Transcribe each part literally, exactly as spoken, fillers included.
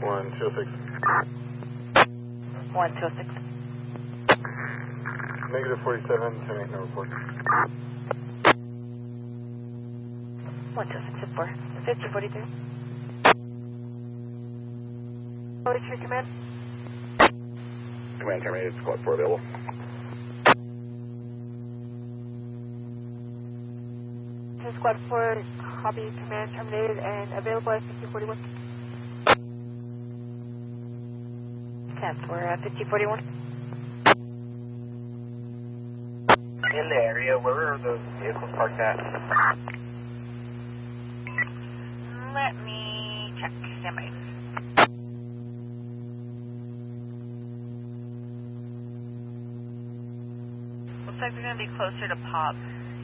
one two six. one two six. Negative forty-seven, ten eight, no report. one two six four. fifty forty-three. forty-three command. Command terminated, squad four available. Squad four, copy, command terminated and available at fifty forty-one. ten four at fifty forty-one. In the area, where are those vehicles parked at? Let me check. Stand by. Looks like they're going to be closer to Pop.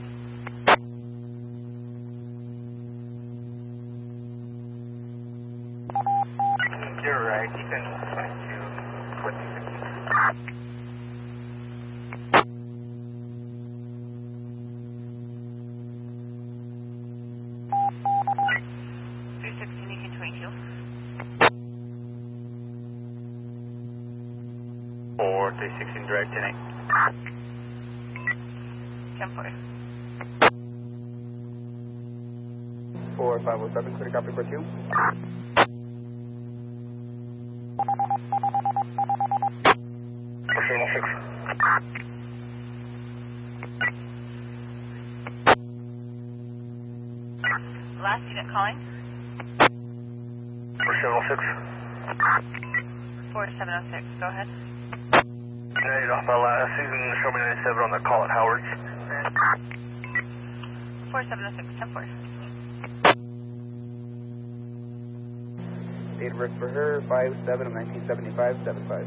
You're right, you can twenty-two, twenty-six. three sixteen, you can twenty-two. Four, three sixteen, direct, ten eight. ten four. four five oh seven, clear copy for two. Last unit calling. seven oh six. four seven oh six, go ahead. United off my last season, show me ninety-seven on the call at Howard's. four seven oh six, ten four. Date of birth for her, five seven of nineteen seventy-five, seven five.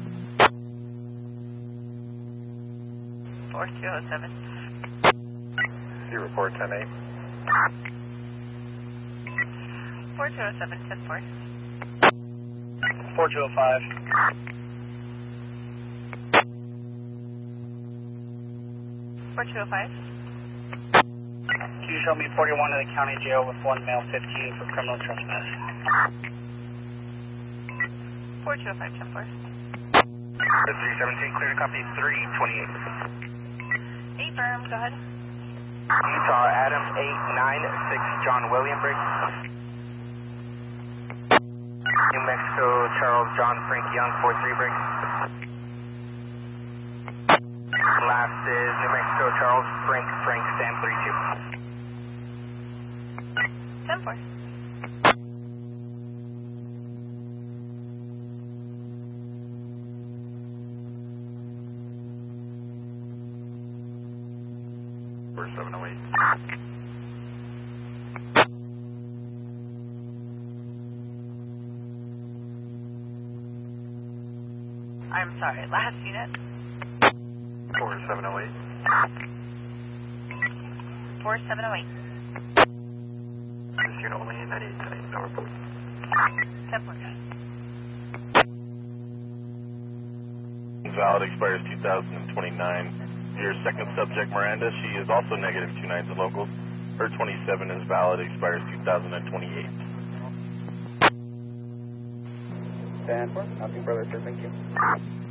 four two oh seven. You report ten eight. four two oh seven, ten four. four two oh five. four two oh five. Can you show me forty-one in the county jail with one male fifteen for criminal trespass? four two oh five, ten four. three seventeen, clear to copy three twenty-eight. eight firm, go ahead. Utah Adams eight nine six John William Briggs. New Mexico Charles John Frank Young four three Briggs. Last is New Mexico Charles Frank Frank Sam three two. ten four. four seven oh eight. I'm sorry, last unit. four seven oh eight. four seven oh eight. This unit only ninety-eight ten eight, no report. ten four. Valid expires two thousand twenty-nine. Your second subject, Miranda, she is also negative two nines at locals. Her twenty-seven is valid, expires two thousand twenty-eight. ten four, nothing further, sir, thank you.